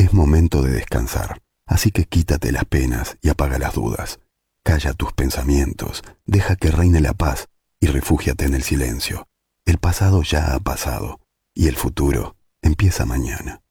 Es momento de descansar, así que quítate las penas y apaga las dudas. Calla tus pensamientos, deja que reine la paz y refúgiate en el silencio. El pasado ya ha pasado y el futuro empieza mañana.